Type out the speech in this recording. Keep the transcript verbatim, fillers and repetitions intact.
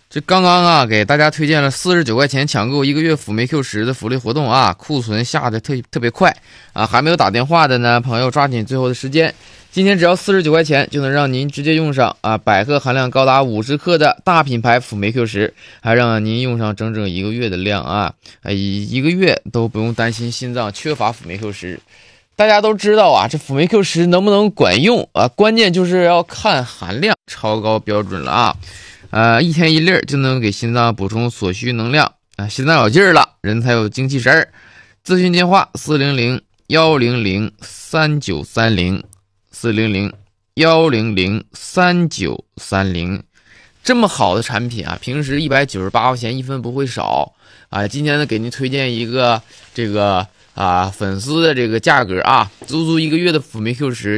这刚刚啊，给大家推荐了四十九块钱抢购一个月辅酶 Q 十的福利活动啊，库存下的特特别快啊，还没有打电话的呢，朋友抓紧最后的时间，今天只要四十九块钱就能让您直接用上啊，百克含量高达五十克的大品牌辅酶 Q 十，还让您用上整整一个月的量啊，啊一一个月都不用担心心脏缺乏辅酶 Q 十。大家都知道啊，这辅酶 Q 十能不能管用啊？关键就是要看含量，超高标准了啊！呃，一天一粒就能给心脏补充所需能量啊，心脏有劲儿了，人才有精气神儿。咨询电话：四零零幺零零三九三零，四零零幺零零三九三零。这么好的产品啊，平时一百九十八块钱一分不会少啊！今天呢，给您推荐一个这个啊粉丝的这个价格啊，足足一个月的辅酶 Q 十。